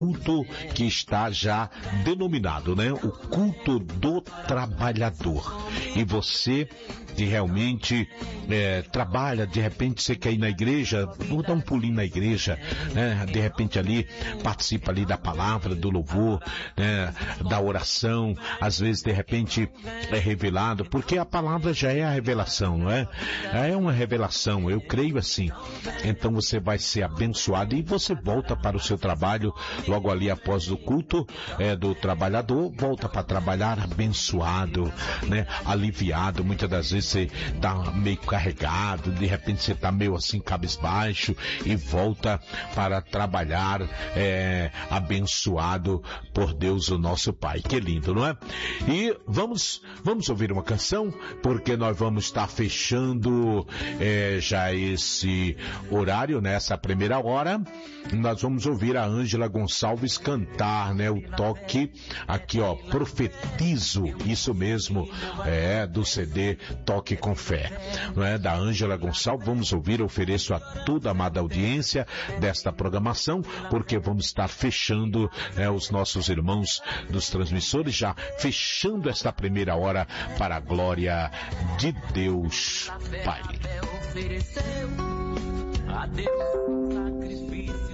culto que está já denominado, né? O culto do trabalhador. E você que realmente trabalha, de repente você quer ir na igreja, vou dar um pulinho na igreja, né? De repente ali, participa ali da palavra, do louvor, né? Da oração, às vezes de repente é revelado, porque a palavra já é a revelação, não é? É uma revelação, eu creio assim. Então você vai ser abençoado e você volta para o seu trabalho, logo ali após o culto do trabalhador, volta para trabalhar abençoado, né? Aliviado, muitas das vezes você tá meio carregado, de repente você tá meio assim cabisbaixo e volta para trabalhar abençoado por Deus o nosso Pai. Que lindo, não é? E vamos ouvir uma canção, porque nós vamos estar fechando já esse horário, nessa primeira hora. Nós vamos ouvir a Ângela Gonçalves cantar, né? O toque aqui, ó, profetizo, isso mesmo, do CD Toque com Fé, não é? Da Ângela Gonçalves. Vamos ouvir, ofereço a toda a amada audiência desta programação, porque vamos estar fechando os nossos irmãos dos transmissores, já fechando esta primeira hora para a glória de Deus Pai. Ofereceu a Deus sacrifício.